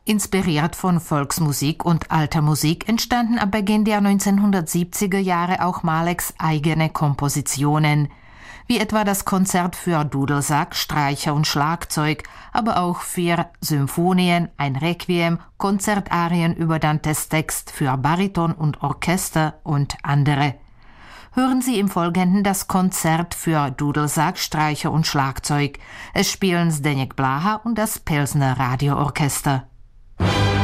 Inspiriert von Volksmusik und alter Musik entstanden ab Beginn der 1970er Jahre auch Maleks eigene Kompositionen, wie etwa das Konzert für Dudelsack, Streicher und Schlagzeug, aber auch 4 Symphonien, ein Requiem, Konzertarien über Dantes Text für Bariton und Orchester und andere. Hören Sie im Folgenden das Konzert für Dudelsack, Streicher und Schlagzeug. Es spielen Zdeněk Bláha und das Pilsner Radioorchester.